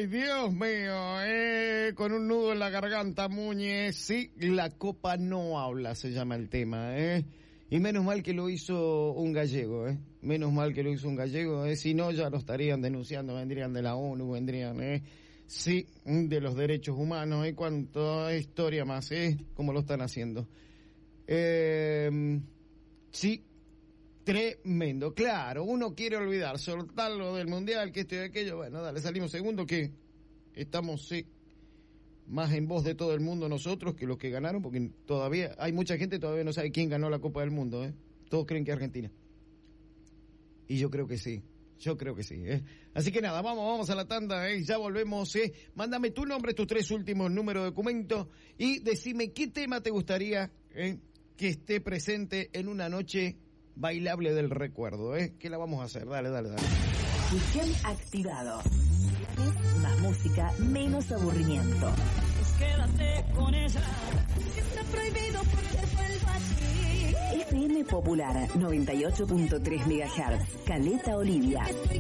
Ay, Dios mío, con un nudo en la garganta, Muñez. Sí, la copa no habla, se llama el tema, Y menos mal que lo hizo un gallego, Menos mal que lo hizo un gallego, Si no, ya lo estarían denunciando, vendrían de la ONU, vendrían, Sí, de los derechos humanos, Cuánta historia más, Cómo lo están haciendo. Sí. Tremendo, claro, uno quiere olvidar, soltarlo del mundial, que esto y aquello, bueno, dale, salimos segundo, que estamos, más en voz de todo el mundo nosotros que los que ganaron, porque todavía, hay mucha gente todavía no sabe quién ganó la Copa del Mundo, Todos creen que es Argentina. Y yo creo que sí, Así que nada, vamos a la tanda, ya volvemos, Mándame tu nombre, tus 3 últimos números de documento, y decime qué tema te gustaría, que esté presente en una noche bailable del recuerdo, ¿Qué la vamos a hacer? Dale. Weekend activado. Más música, menos aburrimiento. Quédate con ella. Está prohibido porque vuelvo así. FM Popular 98.3 MHz. Caleta Olivia.